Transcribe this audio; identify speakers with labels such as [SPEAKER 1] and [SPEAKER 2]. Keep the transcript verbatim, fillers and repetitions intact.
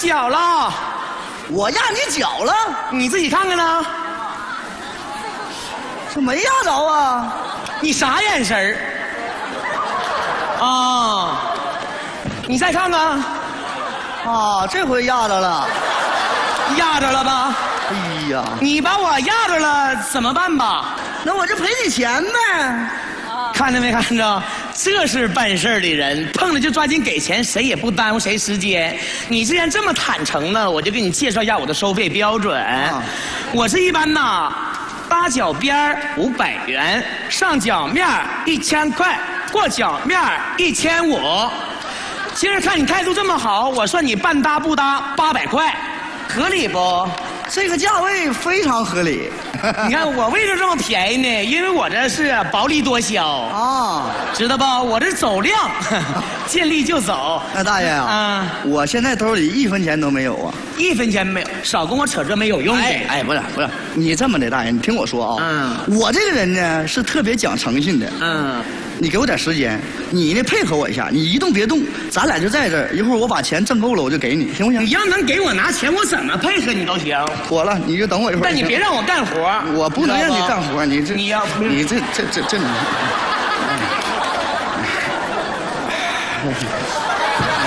[SPEAKER 1] 脚了。
[SPEAKER 2] 我压你脚了？
[SPEAKER 1] 你自己看看呢。
[SPEAKER 2] 这没压着啊？
[SPEAKER 1] 你啥眼神儿？啊！你再看看。
[SPEAKER 2] 啊，这回压着了。
[SPEAKER 1] 压着了吧？
[SPEAKER 2] 哎呀，
[SPEAKER 1] 你把我压着了，怎么办吧？
[SPEAKER 2] 那我就赔你钱呗。
[SPEAKER 1] 看着没看着？这是办事儿的人，碰了就抓紧给钱，谁也不耽误谁时间。你既然这么坦诚呢，我就给你介绍一下我的收费标准。啊、我是一般呐，搭脚边五百元，上脚面一千块，过脚面一千五。今儿看你态度这么好，我算你半搭不搭八百块，合理不？
[SPEAKER 2] 这个价位非常合理。
[SPEAKER 1] 你看我为什么这么便宜呢？因为我这是薄利多销啊，知道不？我这走量，见利就走。
[SPEAKER 2] 那大爷啊，啊，我现在兜里一分钱都没有啊，
[SPEAKER 1] 一分钱没有，少跟我扯这没有用的。
[SPEAKER 2] 哎，哎，不是不是，你这么的，大爷，你听我说啊，嗯，我这个人呢是特别讲诚信的，嗯。你给我点时间，你呢配合我一下，你一动别动，咱俩就在这儿。一会儿我把钱挣够了，我就给你，行不行？
[SPEAKER 1] 你要能给我拿钱，我怎么配合你都行。
[SPEAKER 2] 妥了，你就等我一会儿。
[SPEAKER 1] 但你别让我干活，
[SPEAKER 2] 我不能让你干活，你这
[SPEAKER 1] 你要
[SPEAKER 2] 你这这这这你。